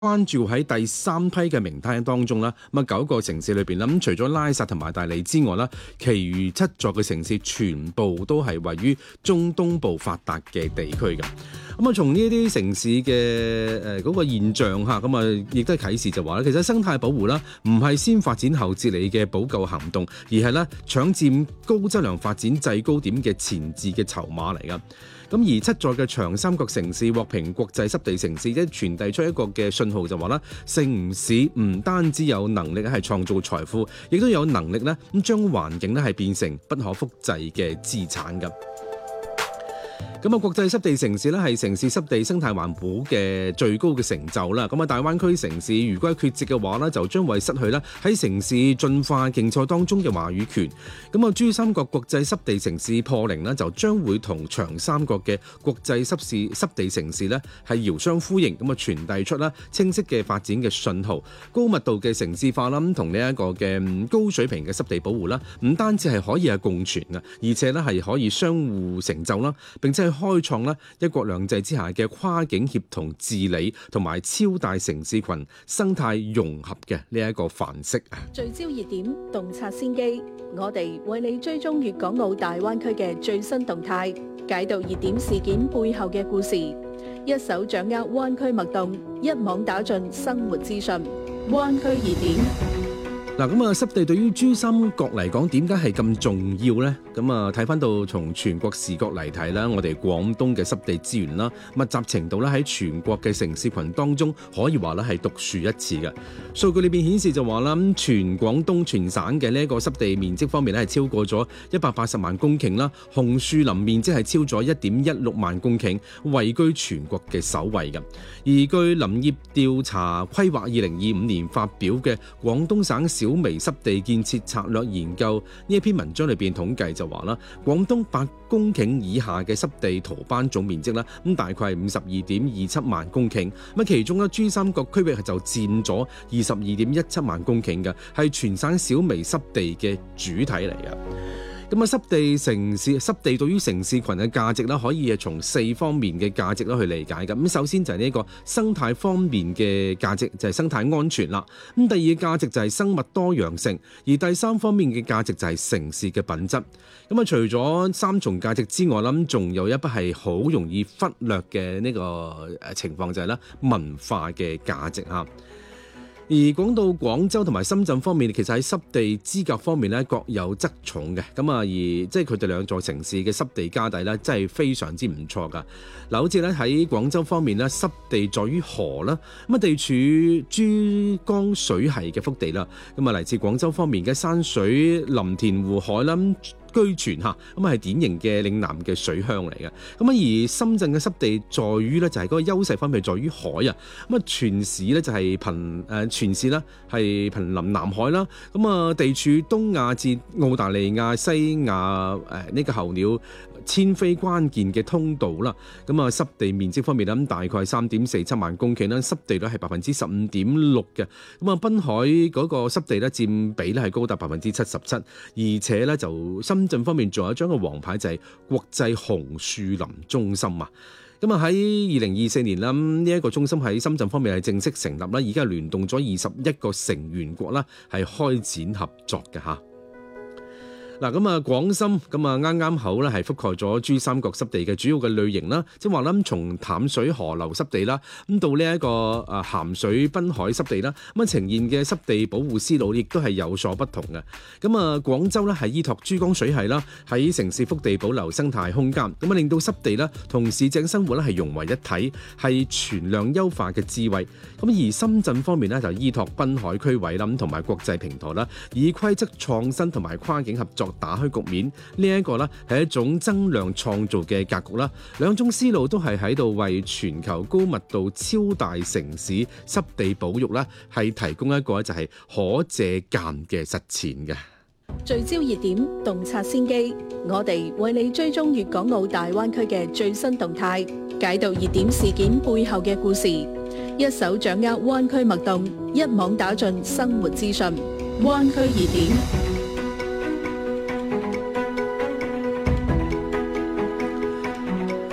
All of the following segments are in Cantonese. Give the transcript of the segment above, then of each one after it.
關注喺第三批嘅名單當中啦，咁9個城市裏邊啦，咁除咗拉薩同埋大理之外啦，其餘7座嘅城市全部都係位於中東部發達嘅地區嘅。咁啊，從呢啲城市嘅嗰個現象嚇，咁啊亦都係啟示就話咧，其實生態保護啦，唔係先發展後治理嘅補救行動，而係咧搶佔高質量發展制高點嘅前置嘅籌碼嚟噶。咁而7座嘅長三角城市獲評國際濕地城市，即係傳遞出一個嘅信號就話啦，城市唔單止有能力係創造財富，亦都有能力咧咁將環境咧係變成不可複製嘅資產㗎。咁啊，國際濕地城市咧係城市濕地生態環保嘅最高嘅成就啦。咁啊，大灣區城市如果係缺席嘅話咧，就將會失去咧喺城市進化競賽當中嘅話語權。咁啊，珠三角國際濕地城市破零呢，就將會同長三角嘅國際濕地城市咧係遙相呼應，咁啊傳遞出啦清晰嘅發展嘅信號。高密度嘅城市化啦，同呢一個嘅高水平嘅濕地保護啦，唔單止係可以係共存啊，而且咧係可以相互成就啦，並且開創咧一國兩制之下嘅跨境協同治理同埋超大城市群生態融合嘅呢一個範式啊！ 聚焦熱點，洞察先機，我哋為你追蹤粵港澳大灣區嘅最新動態，解讀熱點事件背後嘅故事，一手掌握灣區脈動，一網打盡生活資訊。灣區熱點。 嗱，咁啊，濕地對於珠三角嚟講點解係咁重要呢？咁啊，睇翻到從全國視角嚟睇啦，我哋廣東嘅濕地資源啦，密集程度咧喺全國嘅城市群當中，可以話咧係獨樹一幟嘅。數據裏邊顯示就話啦，全廣東全省嘅呢一個濕地面積方面咧係超過咗180萬公頃啦，紅樹林面積係超咗1.16萬公頃，位居全國嘅首位嘅。而據林業調查規劃2025年發表嘅廣東省小微濕地建設策略研究呢一篇文章裏邊統計就話啦，廣東8公頃以下嘅濕地圖班總面積啦，咁大概係52.27萬公頃，咁其中咧珠三角區域就佔咗22.17萬公頃嘅，係全省小微濕地嘅主體嚟嘅。咁啊，濕地對於城市群嘅價值啦，可以係從4方面嘅價值啦去理解嘅。咁首先就係呢個生態方面嘅價值，就係生態安全啦。咁第二個價值就係生物多樣性，而第3方面嘅價值就係城市嘅品質。咁啊，除咗3重價值之外啦，咁仲有一筆係好容易忽略嘅呢個情況就係咧文化嘅價值嚇。而講到廣州同埋深圳方面，其實喺濕地資格方面咧各有側重嘅，咁啊而即係佢哋兩座城市嘅濕地家底咧，真係非常之唔錯噶。嗱，好似咧喺廣州方面咧，濕地在於河啦，咁啊地處珠江水系嘅腹地啦，咁啊嚟自廣州方面嘅山水、林田、湖海啦。居全嚇，咁係典型嘅嶺南嘅水鄉嚟嘅。咁而深圳嘅濕地在於咧，就係嗰個優勢分別在於海啊。咁啊，全市咧就係全市咧係瀕臨南海啦。咁啊，地處東亞至澳大利亞、西亞呢個候鳥遷飛關鍵嘅通道啦。咁啊，濕地面積方面咧，咁大概3.47萬公頃啦，濕地率係15.6%嘅。咁啊，濱海嗰個濕地咧佔比咧係高達77%，而且咧就深圳方面仲有一張嘅黃牌，就係國際紅樹林中心啊！咁啊喺2024年啦，呢一個中心喺深圳方面係正式成立啦，而家係聯動咗21個成員國啦，係開展合作嘅嚇。嗱，咁啊，廣深咁啊，啱啱好咧，係覆蓋咗珠三角濕地嘅主要嘅類型啦，即係話咧，從淡水河流濕地啦，咁到呢一個鹹水濱海濕地啦，咁啊呈現嘅濕地保護思路亦都係有所不同嘅。咁啊，廣州咧係依託珠江水系啦，喺城市腹地保留生態空間，咁啊令到濕地啦同市井生活咧係融為一體，係全量優化嘅智慧。咁而深圳方面咧就依託濱海區位啦，同埋國際平台啦，以規則創新同埋跨境合作打開局面，呢一個呢係一種增量創造嘅格局啦。兩種思路都係喺度為全球高密度超大城市濕地保育呢係提供一個就係可借鑑嘅實踐嘅。 聚焦熱點，洞察先機，我哋為你追蹤粵港澳大灣區嘅最新動態，解讀熱點事件背後嘅故事，一手掌握灣區脈動，一網打盡生活資訊。灣區熱點。 嗱，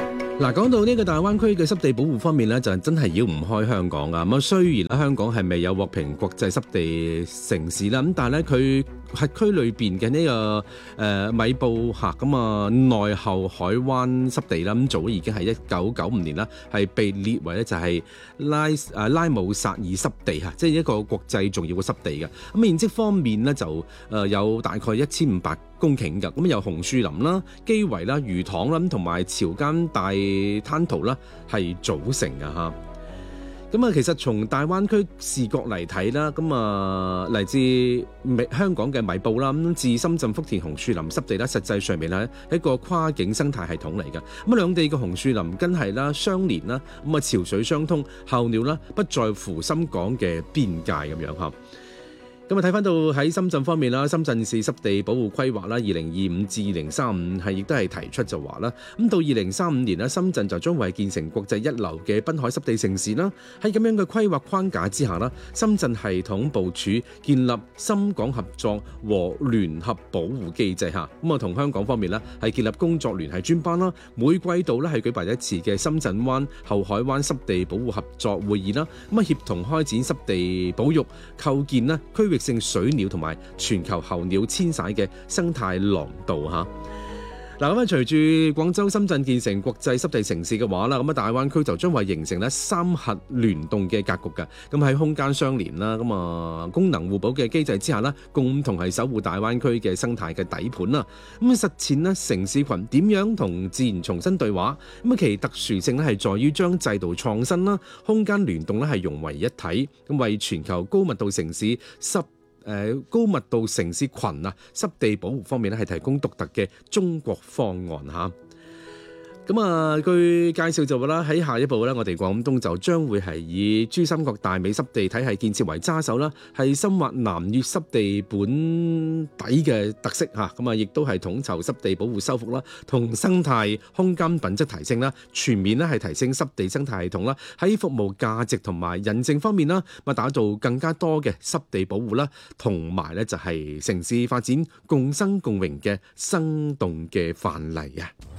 嗱，講到呢個大灣區嘅濕地保護方面咧，就真係繞唔開香港噶。咁雖然香港係未有獲評國際濕地城市啦，咁但係咧佢轄區裏邊嘅呢個米埔嚇咁啊內後海灣濕地啦，咁早已經係1995年啦，係被列為咧就係拉姆薩爾濕地嚇，即係一個國際重要嘅濕地嘅。咁面積方面咧就有大概1500公頃㗎，咁由紅樹林啦、基圍啦、魚塘啦，同埋潮間大灘塗啦係組成嘅嚇。咁啊，其實從大灣區視角嚟睇啦，咁啊嚟自香港嘅米埔啦，咁至深圳福田紅樹林濕地啦，實際上面係一個跨境生態系統嚟嘅。咁兩地嘅紅樹林根係啦相連啦，咁啊潮水相通，候鳥啦不在乎深港嘅邊界咁樣嚇。咁啊，睇翻到喺深圳方面啦，深圳市濕地保護規劃啦，2025至2035係亦都係提出就話啦，咁到2035年啦，深圳就將會建成國際一流嘅濱海濕地城市啦。喺咁樣嘅規劃框架之下啦，深圳系統部署建立深港合作和聯合保護機制嚇。咁啊，同香港方面呢係建立工作聯繫專班啦，每季度咧係舉辦一次嘅深圳灣後海灣濕地保護合作會議啦。咁啊，協同開展濕地保育，構建啦區域性水鳥同埋全球候鳥遷徙嘅生態廊道嚇。嗱，咁啊，隨住廣州、深圳建成國際濕地城市嘅話啦，咁啊，大灣區就將會形成咧三核聯動嘅格局㗎。咁喺空間相連啦，咁啊功能互補嘅機制之下啦，共同係守護大灣區嘅生態嘅底盤啦。咁實踐咧城市群點樣同自然重新對話。咁啊，其特殊性咧係在於將制度創新啦、空間聯動咧係融為一體，咁為全球高密度城市高密度城市群啊，濕地保護方面咧係提供獨特嘅中國方案嚇。咁啊，據介紹就話啦，喺下一步咧，我哋廣東就將會係以珠三角大美濕地體系建設為揸手啦，係深挖南粵濕地本底嘅特色嚇。咁啊，亦都係統籌濕地保護修復啦，同生態空間品質提升啦，全面咧係提升濕地生態系統啦，喺服務價值同埋人性方面啦，咁打造更加多嘅濕地保護啦，同埋咧就係城市發展共生共榮嘅生動嘅範例啊！